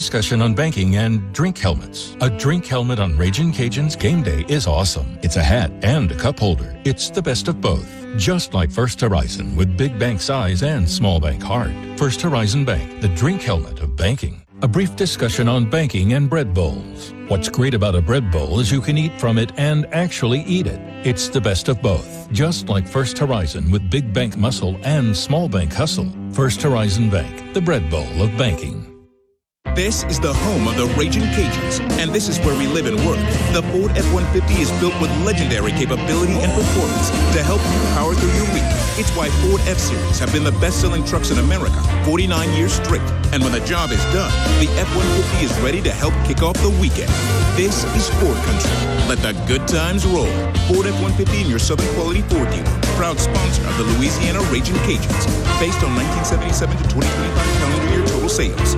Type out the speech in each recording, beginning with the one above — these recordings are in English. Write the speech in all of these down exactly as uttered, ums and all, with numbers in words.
discussion on banking and drink helmets. A drink helmet on Ragin' Cajun's game day is awesome. It's a hat and a cup holder. It's the best of both. Just like First Horizon with big bank size and small bank heart. First Horizon Bank, the drink helmet of banking. A brief discussion on banking and bread bowls. What's great about a bread bowl is you can eat from it and actually eat it. It's the best of both. Just like First Horizon with big bank muscle and small bank hustle. First Horizon Bank, the bread bowl of banking. This is the home of the Ragin' Cajuns, and this is where we live and work. The Ford F one fifty is built with legendary capability and performance to help you power through your week. It's why Ford F-Series have been the best-selling trucks in America forty-nine years straight. And when the job is done, the F one fifty is ready to help kick off the weekend. This is Ford Country. Let the good times roll. Ford F one fifty in your Southern Quality Ford dealer. Proud sponsor of the Louisiana Ragin' Cajuns. Based on nineteen seventy-seven to twenty twenty-five calendar year total sales.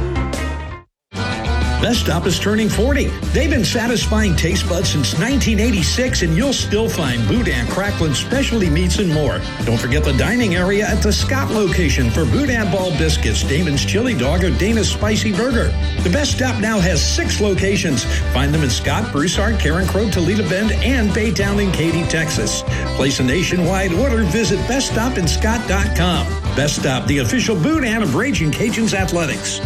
Best Stop is turning forty. They've been satisfying taste buds since nineteen eighty-six, and you'll still find Boudin, Cracklin, specialty meats, and more. Don't forget the dining area at the Scott location for Boudin Ball Biscuits, Damon's Chili Dog, or Dana's Spicy Burger. The Best Stop now has six locations. Find them in Scott, Broussard, Karen Crow, Toledo Bend, and Baytown in Katy, Texas. Place a nationwide order. Visit best stop in scott dot com. Best Stop, the official Boudin of Ragin' Cajuns Athletics.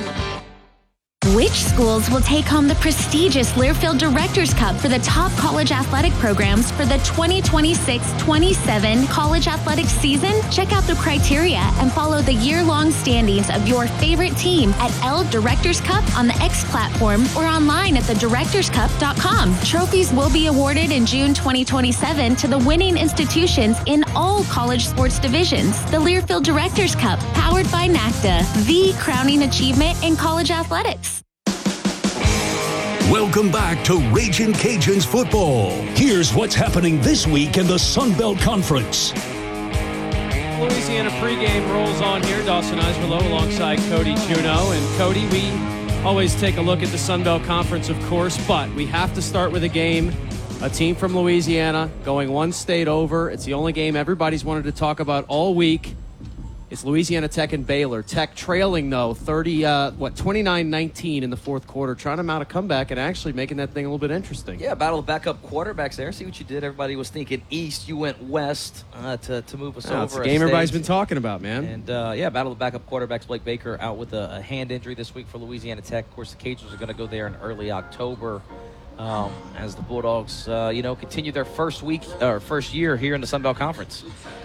Which schools will take home the prestigious Learfield Directors Cup for the top college athletic programs for the twenty twenty-six twenty-seven college athletics season? Check out the criteria and follow the year-long standings of your favorite team at L Directors Cup on the X platform or online at the directors cup dot com. Trophies will be awarded in June twenty twenty-seven to the winning institutions in all college sports divisions. The Learfield Directors Cup, powered by NACDA, the crowning achievement in college athletics. Welcome back to Ragin' Cajuns football. Here's what's happening this week in the Sun Belt Conference. Louisiana pregame rolls on here. Dawson Eismerlo alongside Cody Juneau. And Cody, we always take a look at the Sun Belt Conference, of course, but we have to start with a game. A team from Louisiana going one state over. It's the only game everybody's wanted to talk about all week. It's Louisiana Tech and Baylor. Tech trailing, though, thirty, uh, what, twenty-nine nineteen in the fourth quarter, trying to mount a comeback and actually making that thing a little bit interesting. Yeah, battle of backup quarterbacks there. See what you did. Everybody was thinking east. You went west uh, to, to move us yeah, over. It's a game everybody's been talking about, man. And, uh, yeah, battle of backup quarterbacks. Blake Baker out with a, a hand injury this week for Louisiana Tech. Of course, the Cajuns are going to go there in early October. Um, as the Bulldogs, uh, you know, continue their first week or first year here in the Sun Belt Conference.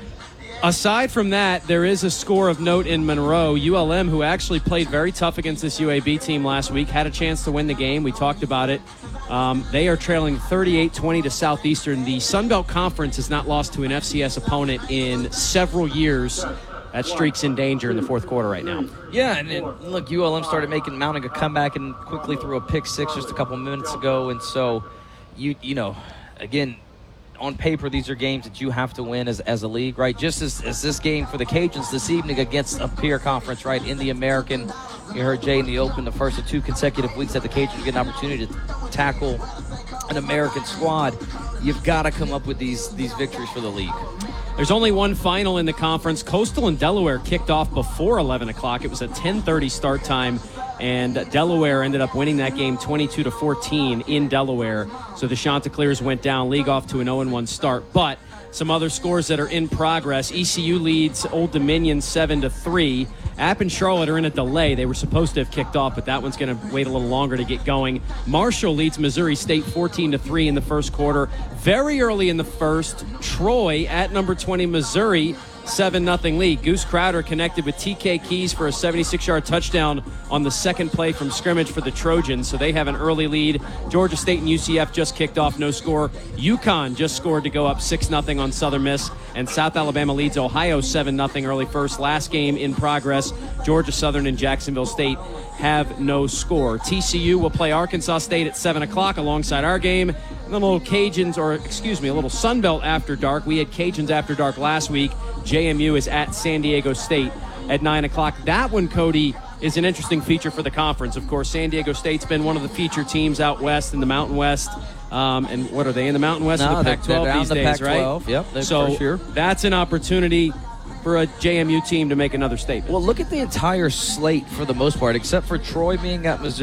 Aside from that, there is a score of note in Monroe. U L M, who actually played very tough against this U A B team last week, had a chance to win the game. We talked about it. Um, they are trailing thirty-eight twenty to Southeastern. The Sun Belt Conference has not lost to an F C S opponent in several years. That streak's in danger in the fourth quarter right now. Yeah, and, and look, U L M started making mounting a comeback and quickly threw a pick six just a couple minutes ago. And so, you you know, again, on paper, these are games that you have to win as, as a league, right? Just as, as this game for the Cajuns this evening against a peer conference, right, in the American. You heard Jay in the open, the first of two consecutive weeks that the Cajuns get an opportunity to tackle an American squad. You've got to come up with these these victories for the league. There's only one final in the conference. Coastal and Delaware kicked off before eleven o'clock. It was a ten thirty start time, and Delaware ended up winning that game twenty-two to fourteen in Delaware. So the Chanticleers went down, league off to an oh and one start. But some other scores that are in progress. E C U leads Old Dominion seven to three. App and Charlotte are in a delay. They were supposed to have kicked off, but that one's going to wait a little longer to get going. Marshall leads Missouri State fourteen to three in the first quarter. Very early in the first, Troy at number twenty, Missouri, seven nothing lead. Goose Crowder connected with T K Keys for a seventy-six yard touchdown on the second play from scrimmage for the Trojans, so they have an early lead. Georgia State and U C F just kicked off, no score. UConn just scored to go up six nothing on Southern Miss, and South Alabama leads Ohio seven nothing early first. Last game in progress, Georgia Southern and Jacksonville State have no score. T C U will play Arkansas State at seven o'clock alongside our game. And the little Cajuns, or excuse me, a little Sunbelt After Dark. We had Cajuns After Dark last week. J M U is at San Diego State at nine o'clock. That one, Cody, is an interesting feature for the conference. Of course, San Diego State's been one of the feature teams out west in the Mountain West. Um, and what are they, in the Mountain West no, or the Pac twelve these the days, Pac twelve. Right? Yep, so for sure. That's an opportunity for a J M U team to make another statement. Well, look at the entire slate for the most part, except for Troy being at Missouri.